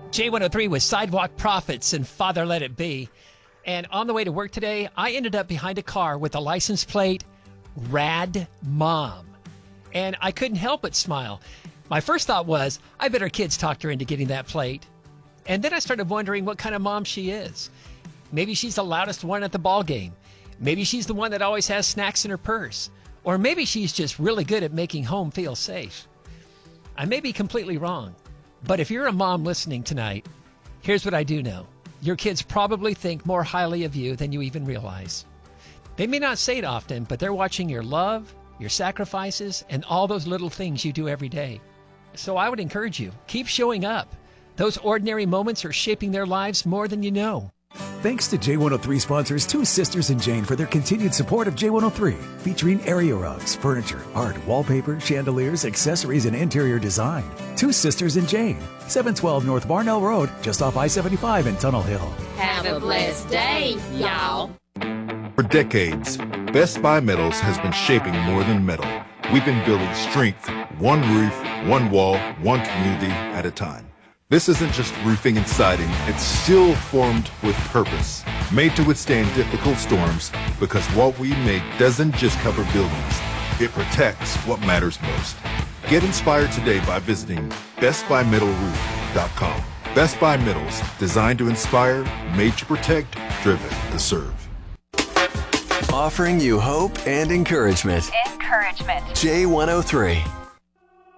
J103 with Sidewalk Prophets and Father Let It Be. And on the way to work today, I ended up behind a car with a license plate, Rad Mom. And I couldn't help but smile. My first thought was, I bet her kids talked her into getting that plate. And then I started wondering what kind of mom she is. Maybe she's the loudest one at the ball game. Maybe she's the one that always has snacks in her purse. Or maybe she's just really good at making home feel safe. I may be completely wrong. But if you're a mom listening tonight, here's what I do know. Your kids probably think more highly of you than you even realize. They may not say it often, but they're watching your love, your sacrifices, and all those little things you do every day. So I would encourage you, keep showing up. Those ordinary moments are shaping their lives more than you know. Thanks to J103 sponsors Two Sisters and Jane for their continued support of J103, featuring area rugs, furniture, art, wallpaper, chandeliers, accessories, and interior design. Two Sisters and Jane, 712 North Barnell Road, just off I-75 in Tunnel Hill. Have a blessed day, y'all. For decades, Best Buy Metals has been shaping more than metal. We've been building strength, one roof, one wall, one community at a time. This isn't just roofing and siding, it's steel formed with purpose, made to withstand difficult storms, because what we make doesn't just cover buildings, it protects what matters most. Get inspired today by visiting bestbuymetalroof.com. Best Buy Metals, designed to inspire, made to protect, driven to serve. Offering you hope and encouragement. J103.